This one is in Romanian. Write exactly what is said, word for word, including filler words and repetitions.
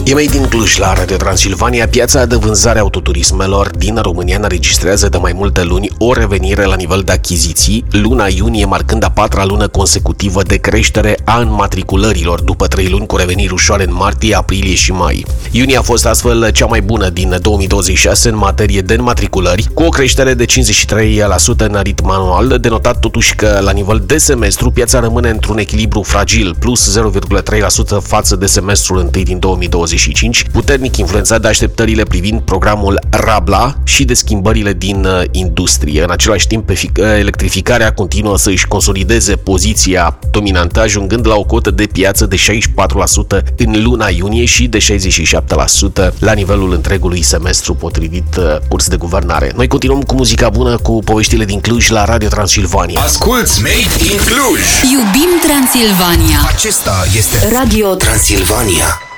E mai din Cluj la Radio Transilvania, piața de vânzare autoturismelor din România înregistrează de mai multe luni o revenire la nivel de achiziții, luna iunie marcând a patra lună consecutivă de creștere a înmatriculărilor, după trei luni cu reveniri ușoare în martie, aprilie și mai. Iunie a fost astfel cea mai bună din două mii douăzeci și șase în materie de înmatriculări, cu o creștere de cincizeci și trei la sută în ritm anual, denotat totuși că la nivel de semestru piața rămâne într-un echilibru fragil, plus zero virgulă trei la sută față de semestrul întâi din două mii douăzeci și cinci, puternic influențat de așteptările privind programul Rabla și de schimbările din industrie. În același timp, electrificarea continuă să își consolideze poziția dominantă, ajungând la o cotă de piață de șaizeci și patru la sută în luna iunie și de șaizeci și șapte la sută la nivelul întregului semestru, potrivit curs de guvernare. Noi continuăm cu muzica bună, cu poveștile din Cluj la Radio Transilvania. Asculți Made in Cluj! Iubim Transilvania! Acesta este Radio Transilvania.